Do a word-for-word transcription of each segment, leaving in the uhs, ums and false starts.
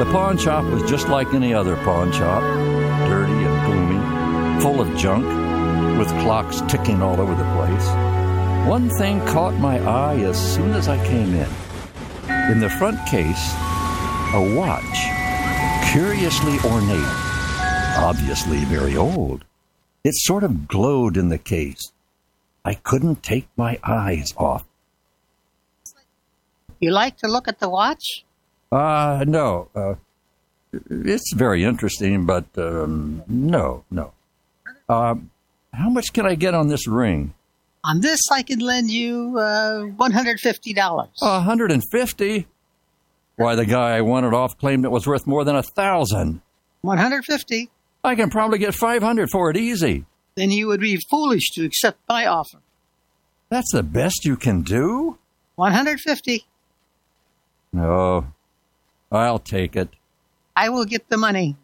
The pawn shop was just like any other pawn shop, dirty and gloomy, full of junk, with clocks ticking all over the place. One thing caught my eye as soon as I came in. In the front case, a watch, curiously ornate, obviously very old. It sort of glowed in the case. I couldn't take my eyes off. You like to look at the watch? Uh, no. Uh, it's very interesting, but um, no, no. Uh, how much can I get on this ring? On this, I can lend you uh, one hundred fifty dollars. one hundred fifty? Why, the guy I wanted off claimed it was worth more than a thousand. one hundred fifty. I can probably get five hundred for it easy. Then you would be foolish to accept my offer. That's the best you can do? one hundred fifty. No, I'll take it. I will get the money.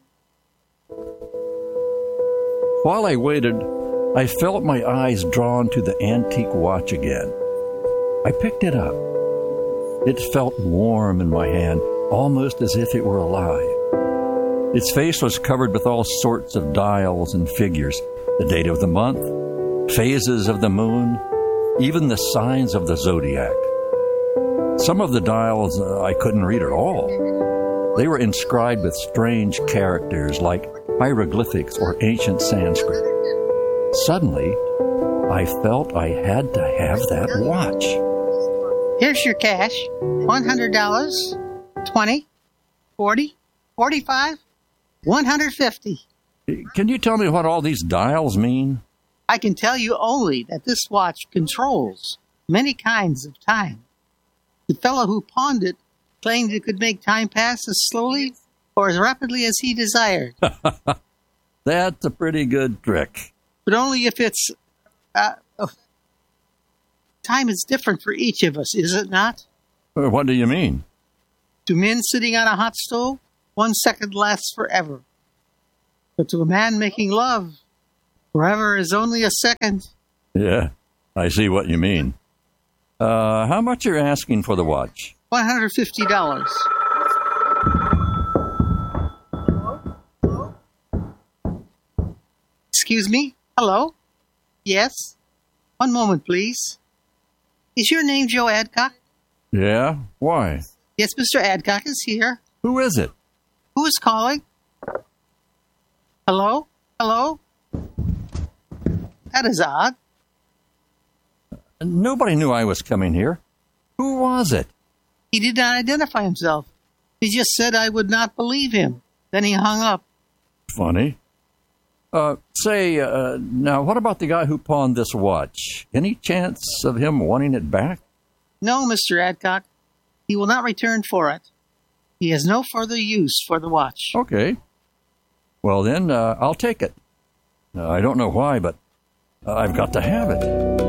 While I waited, I felt my eyes drawn to the antique watch again. I picked it up. It felt warm in my hand, almost as if it were alive. Its face was covered with all sorts of dials and figures, the date of the month, phases of the moon, even the signs of the zodiac. Some of the dials uh, I couldn't read at all. They were inscribed with strange characters like hieroglyphics or ancient Sanskrit. Suddenly, I felt I had to have that watch. Here's your cash. one hundred dollars, twenty, forty, forty-five, one hundred fifty. Can you tell me what all these dials mean? I can tell you only that this watch controls many kinds of time. The fellow who pawned it claimed it could make time pass as slowly or as rapidly as he desired. That's a pretty good trick. But only if it's... Uh, oh, time is different for each of us, is it not? What do you mean? To men sitting on a hot stove, one second lasts forever. But to a man making love, forever is only a second. Yeah, I see what you mean. Uh, how much you're asking for the watch? one hundred fifty dollars. Excuse me? Hello? Yes? One moment, please. Is your name Joe Adcock? Yeah? Why? Yes, Mister Adcock is here. Who is it? Who is calling? Hello? Hello? That is odd. Nobody knew I was coming here. Who was it? He did not identify himself. He just said I would not believe him. Then he hung up. Funny. Uh, say, uh, now, what about the guy who pawned this watch? Any chance of him wanting it back? No, Mister Adcock. He will not return for it. He has no further use for the watch. Okay. Well, then, uh, I'll take it. Uh, I don't know why, but uh, I've got to have it.